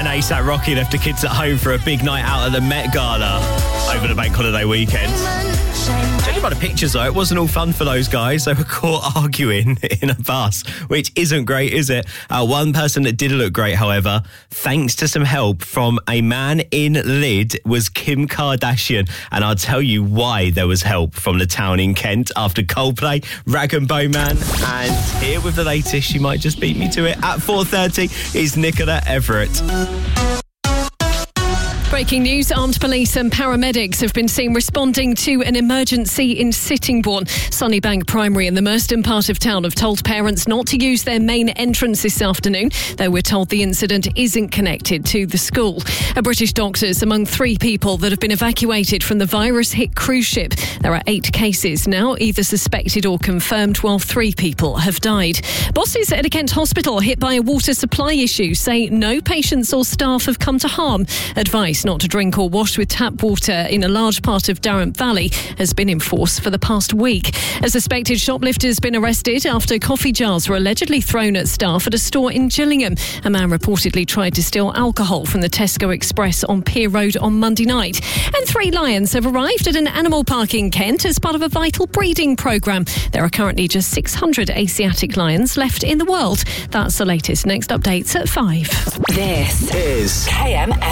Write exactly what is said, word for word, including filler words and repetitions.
A$AP Rocky left the kids at home for a big night out at the Met Gala over the bank holiday weekend. Judging by the pictures, though, it wasn't all fun for those guys. They were caught arguing in a bus, which isn't great, is it? Uh, one person that did look great, however, thanks to some help from a man in Lyd, was Kim Kardashian. And I'll tell you why there was help from the town in Kent after Coldplay, Rag and Bone Man. And here with the latest, she might just beat me to it, at four thirty is Nicola Everett. Breaking news, armed police and paramedics have been seen responding to an emergency in Sittingbourne. Sunnybank Primary in the Merston part of town have told parents not to use their main entrance this afternoon, though we're told the incident isn't connected to the school. A British doctor's among three people that have been evacuated from the virus-hit cruise ship. There are eight cases now, either suspected or confirmed, while three people have died. Bosses at a Kent hospital hit by a water supply issue say no patients or staff have come to harm. Advice not to drink or wash with tap water in a large part of Darrant Valley has been in force for the past week. A suspected shoplifter has been arrested after coffee jars were allegedly thrown at staff at a store in Gillingham. A man reportedly tried to steal alcohol from the Tesco Express on Pier Road on Monday night. And three lions have arrived at an animal park in Kent as part of a vital breeding programme. There are currently just six hundred Asiatic lions left in the world. That's the latest. Next updates at five. This is K M F M.